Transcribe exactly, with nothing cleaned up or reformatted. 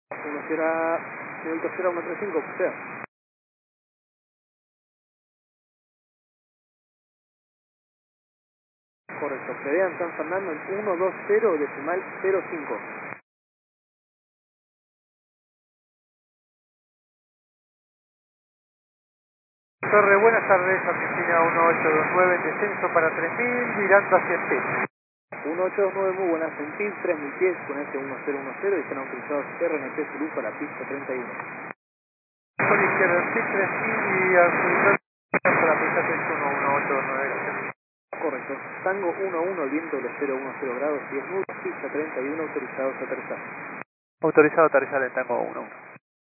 uno cero, minuto cero uno tres cinco, o sea. Correcto, Predean San Fernando en uno dos cero decimal cero cinco. Torre, buenas tardes, Argentina uno ocho dos nueve, descenso para tres mil, mirando hacia el P. uno ocho dos nueve, muy buenas, en P I B tres mil pies con S uno cero uno cero y están autorizados R N P Zulu para pista treinta y uno. Por izquierda, P tres mil y autorizado para pista treinta y uno, uno ocho dos nueve, gracias. Correcto, Tango uno uno, el viento de los cero uno cero grados y es nudo, pista treinta y uno, autorizados a aterrizar. Autorizado a aterrizar en Tango uno uno.